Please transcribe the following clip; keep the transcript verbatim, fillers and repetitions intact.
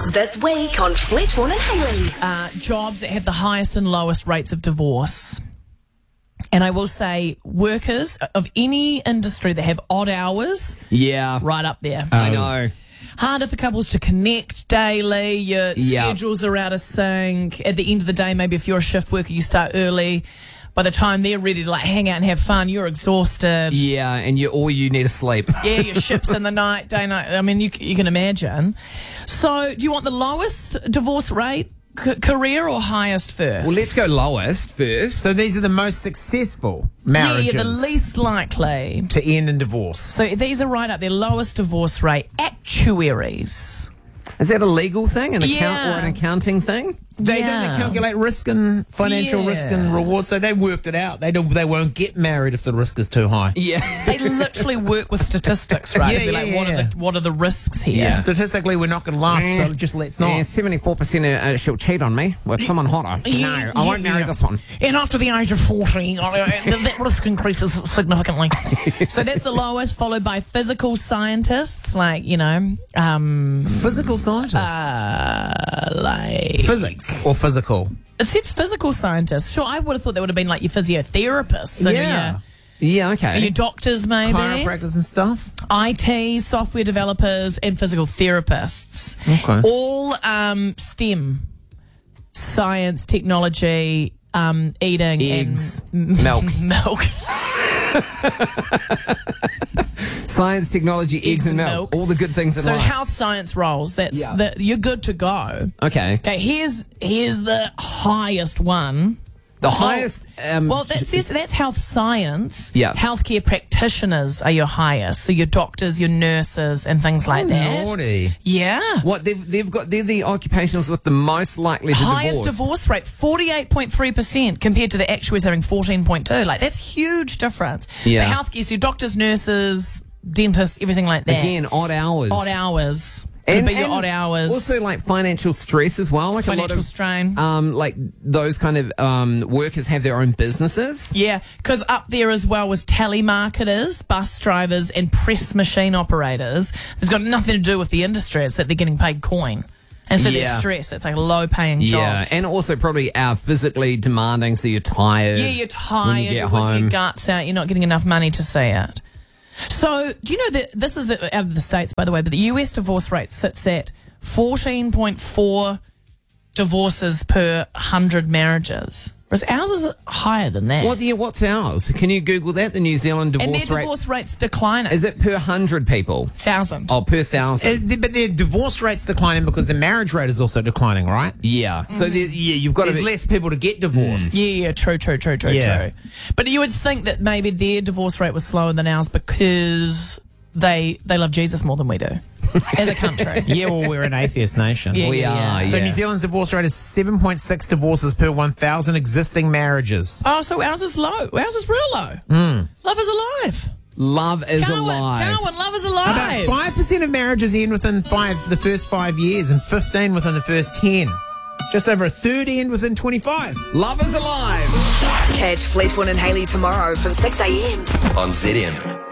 This week on Fletchborn and Haley. Uh, jobs that have the highest and lowest rates of divorce. And I will say workers of any industry that have odd hours, Yeah. right up there. I know. Harder for couples to connect daily. Your Yeah. schedules are out of sync. At the end of the day, maybe if you're a shift worker, you start early. By the time they're ready to like hang out and have fun, you're exhausted. Yeah, and you all you need is sleep. Yeah, your ships in the night, day, night. I mean, you, you can imagine. So, do you want the lowest divorce rate c- career or highest first? Well, let's go lowest first. So these are the most successful marriages Yeah, the least likely. to end in divorce. So these are right up there. Lowest divorce rate. Actuaries. Is that a legal thing, an account Yeah. or an accounting thing? They Yeah. don't calculate risk and financial Yeah. risk and reward, so they worked it out. They don't. They won't get married if the risk is too high. Yeah. They literally work with statistics, right? Yeah, to be yeah, like, what yeah. are the what are the risks here? Yeah. Statistically, we're not going to last, so just let's not. Yeah, seventy-four percent uh, she'll cheat on me with someone hotter. Yeah, no, I won't yeah, marry yeah. this one. And after the age of forty, uh, th- that risk increases significantly. So that's the lowest, followed by physical scientists, like, you know, um, Physical scientists, uh, like... physics or physical. It said physical scientists. Sure, I would have thought that would have been like your physiotherapists. And Yeah. Yeah, Your, okay. your doctors, maybe. Chiropractors and stuff. I T, software developers, and physical therapists. Okay. All um, STEM. Science, technology, um, eating, Eggs, and milk. milk. Science, technology, eggs, and milk. milk. All the good things in So life. health science roles. That's Yeah. the, you're good to go. Okay. Okay, here's here's the highest one. The highest... Um, Well, that says that's health science. Yeah. Healthcare practitioners are your highest. So your doctors, your nurses, and things like that. Naughty. Yeah. what, they've, they've got... They're the occupations with the most likely to Highest divorce. divorce rate, forty-eight point three percent compared to the actuaries having fourteen point two. Like, that's huge difference. Yeah. The healthcare, so your doctors, nurses, dentists, everything like that. Again, odd hours. Odd hours. Could be your odd hours. Also, like, financial stress as well. Like a lot Financial of... strain. Um, like, those kind of um, workers have their own businesses. Yeah, because up there as well was telemarketers, bus drivers, and press machine operators. It's got nothing to do with the industry. It's that they're getting paid coin. And so Yeah. they're stressed. It's like a low-paying job. Yeah, and also probably uh, physically demanding, so you're tired. Yeah, you're tired, when you get you're with home. your guts out, you're not getting enough money to see it. So, do you know that this is the, out of the States, by the way, but the U S divorce rate sits at fourteen point four divorces per one hundred marriages. Whereas ours is higher than that. What, yeah, what's ours? Can you Google that? The New Zealand and divorce their rate. divorce rate's declining. Is it per hundred people? Thousand. Oh, per thousand. Uh, but their divorce rate's declining because the marriage rate is also declining, right? yeah. So there, yeah, you've got There's to. Be, less people to get divorced. Yeah, yeah, true, true, true, true, Yeah. true. But you would think that maybe their divorce rate was slower than ours because they they love Jesus more than we do as a country. Yeah, well, we're an atheist nation. Yeah, we yeah, are. yeah. So yeah. New Zealand's divorce rate is seven point six divorces per one thousand existing marriages. Oh, so ours is low. Ours is real low. Mm. Love is alive. Love is Cowan, alive. Cowan, love is About alive. five percent of marriages end within five the first five years and fifteen within the first ten. Just over a third end within twenty-five. Love is alive. Catch Fletchborn and Haley tomorrow from six a.m. on Z M.